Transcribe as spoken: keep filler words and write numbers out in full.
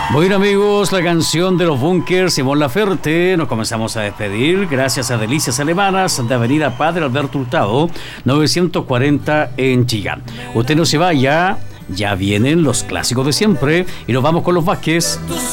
Bueno, amigos, la canción de los Bunkers y Mon Laferte. Nos comenzamos a despedir gracias a Delicias Alemanas de Avenida Padre Alberto Hurtado novecientos cuarenta en Chillán. Usted no se vaya, ya vienen los clásicos de siempre y nos vamos con los Vázquez.